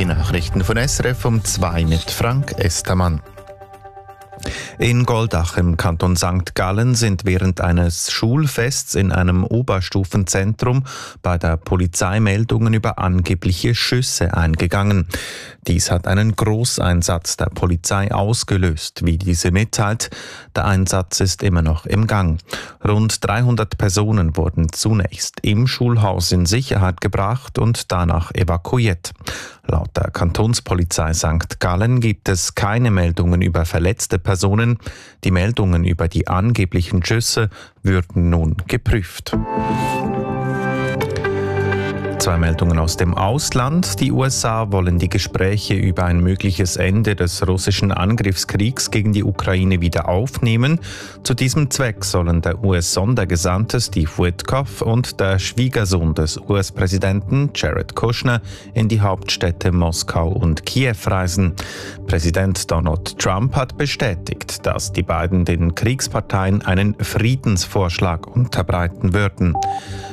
Nachrichten von SRF um 2 mit Frank Estermann. In Goldach im Kanton St. Gallen sind während eines Schulfests in einem Oberstufenzentrum bei der Polizei Meldungen über angebliche Schüsse eingegangen. Dies hat einen Großeinsatz der Polizei ausgelöst, wie diese mitteilt. Der Einsatz ist immer noch im Gang. Rund 300 Personen wurden zunächst im Schulhaus in Sicherheit gebracht und danach evakuiert. Laut der Kantonspolizei St. Gallen gibt es keine Meldungen über verletzte Personen. Die Meldungen über die angeblichen Schüsse würden nun geprüft. 2 Meldungen aus dem Ausland. Die USA wollen die Gespräche über ein mögliches Ende des russischen Angriffskriegs gegen die Ukraine wieder aufnehmen. Zu diesem Zweck sollen der US-Sondergesandte Steve Witkoff und der Schwiegersohn des US-Präsidenten Jared Kushner in die Hauptstädte Moskau und Kiew reisen. Präsident Donald Trump hat bestätigt, dass die beiden den Kriegsparteien einen Friedensvorschlag unterbreiten würden.